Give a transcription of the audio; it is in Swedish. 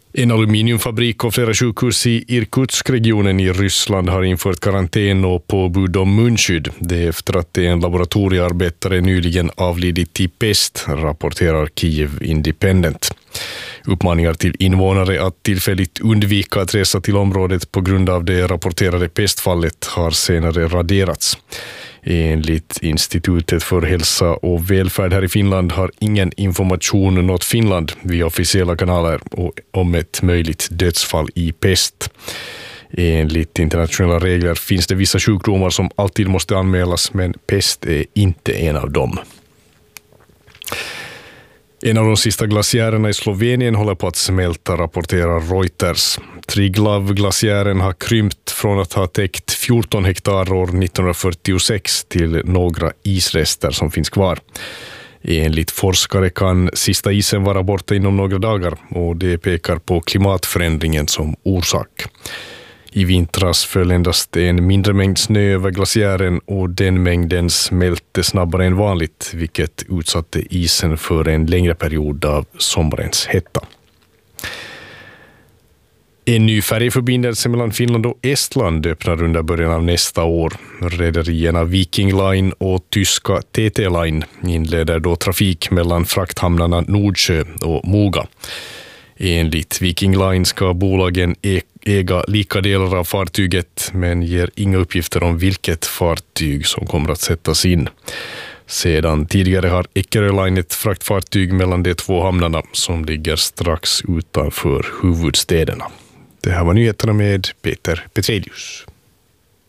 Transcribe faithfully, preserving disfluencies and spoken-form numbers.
En aluminiumfabrik och flera sjukhus i Irkutsk-regionen i Ryssland har infört karantän och påbud om munskydd. Det är efter att en laboratoriearbetare nyligen avlidit i pest, rapporterar Kiev Independent. Uppmaningar till invånare att tillfälligt undvika att resa till området på grund av det rapporterade pestfallet har senare raderats. Enligt Institutet för hälsa och välfärd här i Finland har ingen information nått Finland via officiella kanaler om ett möjligt dödsfall i pest. Enligt internationella regler finns det vissa sjukdomar som alltid måste anmälas, men pest är inte en av dem. En av de sista glaciärerna i Slovenien håller på att smälta, rapporterar Reuters. Triglav-glaciären har krympt från att ha täckt fjorton hektar år nittonhundrafyrtiosex till några isrester som finns kvar. Enligt forskare kan sista isen vara borta inom några dagar och det pekar på klimatförändringen som orsak. I vintras föll endast en mindre mängd snö över glaciären och den mängden smälte snabbare än vanligt, vilket utsatte isen för en längre period av sommarens hetta. En ny färjeförbindelse mellan Finland och Estland öppnar under början av nästa år. Rederierna Viking Line och tyska T T Line inleder då trafik mellan frakthamnarna Nordsjö och Moga. Enligt Viking Line ska bolagen äga lika delar av fartyget, men ger inga uppgifter om vilket fartyg som kommer att sättas in. Sedan tidigare har Eckerö Line ett fraktfartyg mellan de två hamnarna som ligger strax utanför huvudstäderna. Det här var nyheterna med Peter Petrelius.